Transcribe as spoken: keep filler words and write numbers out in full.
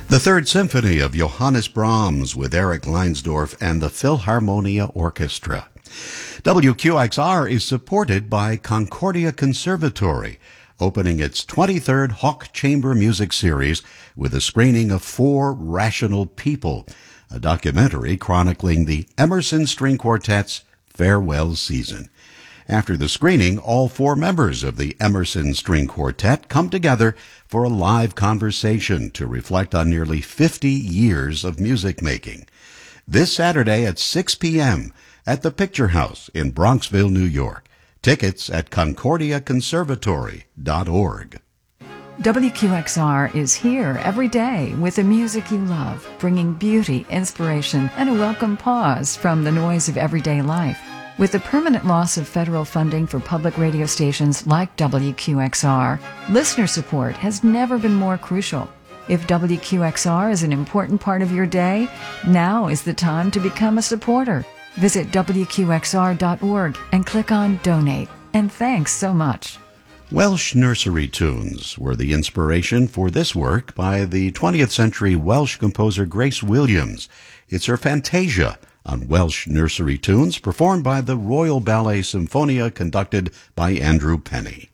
The Third Symphony of Johannes Brahms with Eric Leinsdorf and the Philharmonia Orchestra. W Q X R is supported by Concordia Conservatory, opening its twenty-third Hawk Chamber Music Series with a screening of Four Rational People, a documentary chronicling the Emerson String Quartet's farewell season. After the screening, all four members of the Emerson String Quartet come together for a live conversation to reflect on nearly fifty years of music making. This Saturday at six p.m. at the Picture House in Bronxville, New York. Tickets at concordia conservatory dot org. W Q X R is here every day with the music you love, bringing beauty, inspiration, and a welcome pause from the noise of everyday life. With the permanent loss of federal funding for public radio stations like W Q X R, listener support has never been more crucial. If W Q X R is an important part of your day, now is the time to become a supporter. Visit W Q X R dot org and click on Donate. And thanks so much. Welsh nursery tunes were the inspiration for this work by the twentieth century Welsh composer Grace Williams. It's her Fantasia on Welsh nursery tunes performed by the Royal Ballet Symphonia, conducted by Andrew Penny.